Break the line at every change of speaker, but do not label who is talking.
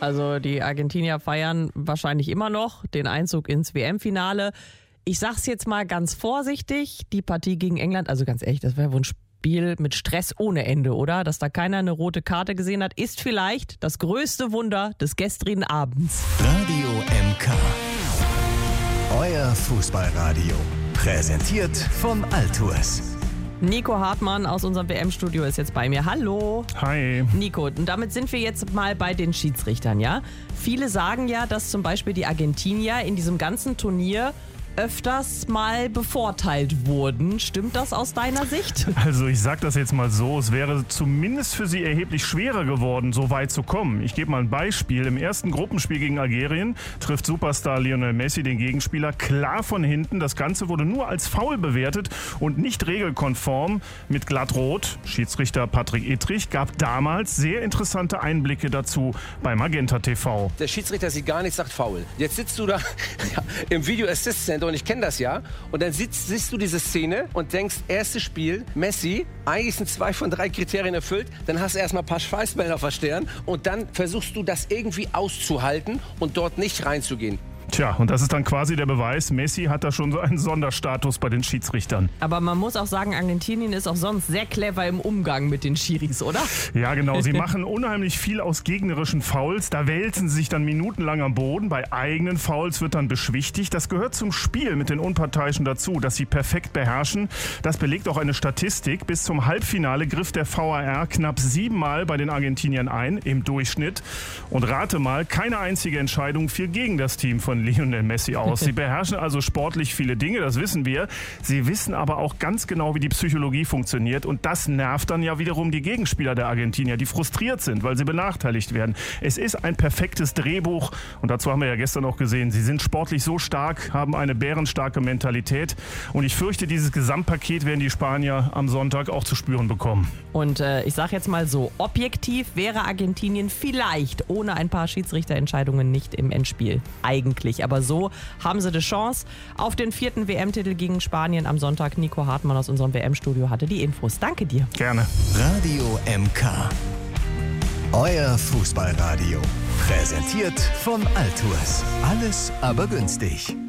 Also die Argentinier feiern wahrscheinlich immer noch den Einzug ins WM-Finale. Ich sag's jetzt mal ganz vorsichtig, die Partie gegen England, also ganz ehrlich, das wäre wohl ein Spiel mit Stress ohne Ende, oder? Dass da keiner eine rote Karte gesehen hat, ist vielleicht das größte Wunder des gestrigen Abends.
Radio MK. Euer Fußballradio. Präsentiert vom Altours.
Nico Hartmann aus unserem WM-Studio ist jetzt bei mir. Hallo.
Hi.
Nico, und damit sind wir jetzt mal bei den Schiedsrichtern, ja? Viele sagen ja, dass zum Beispiel die Argentinier in diesem ganzen Turnier öfters mal bevorteilt wurden. Stimmt das aus deiner Sicht?
Also ich sag das jetzt mal so, es wäre zumindest für sie erheblich schwerer geworden, so weit zu kommen. Ich gebe mal ein Beispiel. Im ersten Gruppenspiel gegen Algerien trifft Superstar Lionel Messi den Gegenspieler klar von hinten. Das Ganze wurde nur als Foul bewertet und nicht regelkonform mit glattrot. Schiedsrichter Patrick Ittrich gab damals sehr interessante Einblicke dazu bei Magenta TV.
Der Schiedsrichter sieht gar nichts, sagt Foul. Jetzt sitzt du da im Video Assist Center und ich kenne das ja. Und dann siehst du diese Szene und denkst, erstes Spiel, Messi, eigentlich sind 2 von 3 Kriterien erfüllt. Dann hast du erstmal ein paar Schweißbälle auf der Stirn und dann versuchst du das irgendwie auszuhalten und dort nicht reinzugehen.
Tja, und das ist dann quasi der Beweis, Messi hat da schon so einen Sonderstatus bei den Schiedsrichtern.
Aber man muss auch sagen, Argentinien ist auch sonst sehr clever im Umgang mit den Schiris, oder?
Ja, genau. Sie machen unheimlich viel aus gegnerischen Fouls. Da wälzen sie sich dann minutenlang am Boden. Bei eigenen Fouls wird dann beschwichtigt. Das gehört zum Spiel mit den Unparteiischen dazu, dass sie perfekt beherrschen. Das belegt auch eine Statistik. Bis zum Halbfinale griff der VAR knapp 7-mal bei den Argentiniern ein, im Durchschnitt. Und rate mal, keine einzige Entscheidung fiel gegen das Team von Lionel Messi aus. Sie beherrschen also sportlich viele Dinge, das wissen wir. Sie wissen aber auch ganz genau, wie die Psychologie funktioniert. Und das nervt dann ja wiederum die Gegenspieler der Argentinier, die frustriert sind, weil sie benachteiligt werden. Es ist ein perfektes Drehbuch. Und dazu haben wir ja gestern auch gesehen, sie sind sportlich so stark, haben eine bärenstarke Mentalität. Und ich fürchte, dieses Gesamtpaket werden die Spanier am Sonntag auch zu spüren bekommen.
Und ich sage jetzt mal so, objektiv wäre Argentinien vielleicht ohne ein paar Schiedsrichterentscheidungen nicht im Endspiel. Eigentlich. Aber so haben sie die Chance auf den 4. WM-Titel gegen Spanien am Sonntag. Nico Hartmann aus unserem WM-Studio hatte die Infos. Danke dir.
Gerne.
Radio MK. Euer Fußballradio. Präsentiert vom Altours. Alles aber günstig.